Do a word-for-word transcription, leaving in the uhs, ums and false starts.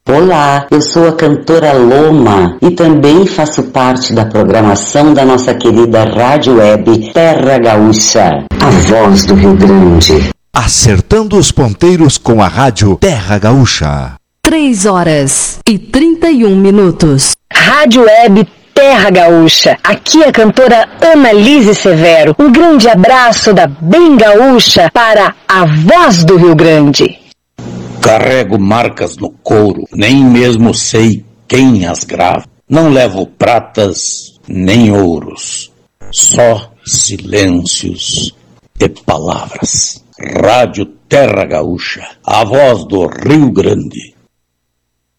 Olá, eu sou a cantora Loma e também faço parte da programação da nossa querida rádio web Terra Gaúcha, a voz do Rio Grande. Acertando os ponteiros com a rádio Terra Gaúcha. Três horas e trinta e um minutos. Rádio Web Terra Gaúcha. Aqui a cantora Annalise Severo. Um grande abraço da Bem Gaúcha para a voz do Rio Grande. Carrego marcas no couro, nem mesmo sei quem as grava. Não levo pratas nem ouros, só silêncios e palavras. Rádio Terra Gaúcha, a voz do Rio Grande.